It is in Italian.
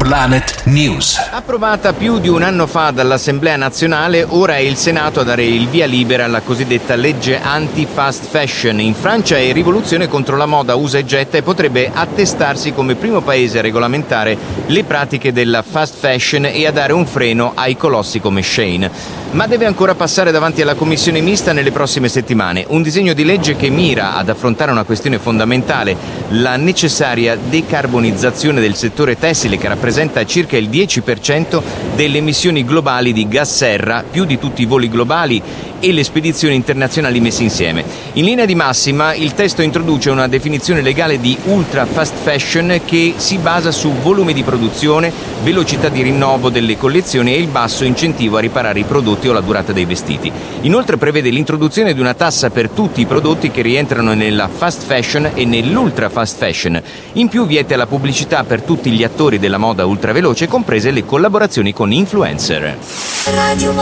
Planet News. Approvata più di un anno fa dall'Assemblea nazionale, ora è il Senato a dare il via libera alla cosiddetta legge anti-fast fashion. In Francia è rivoluzione contro la moda usa e getta e potrebbe attestarsi come primo paese a regolamentare le pratiche della fast fashion e a dare un freno ai colossi come Shein. Ma deve ancora passare davanti alla commissione mista nelle prossime settimane. Un disegno di legge che mira ad affrontare una questione fondamentale, la necessaria decarbonizzazione del settore tessile, che rappresenta circa il 10% delle emissioni globali di gas serra, più di tutti i voli globali e le spedizioni internazionali messe insieme. In linea di massima, il testo introduce una definizione legale di ultra fast fashion che si basa su volume di produzione, velocità di rinnovo delle collezioni e il basso incentivo a riparare i prodotti o la durata dei vestiti. Inoltre prevede l'introduzione di una tassa per tutti i prodotti che rientrano nella fast fashion e nell'ultra fast fashion. In più vieta la pubblicità per tutti gli attori della moda ultraveloce, comprese le collaborazioni con influencer.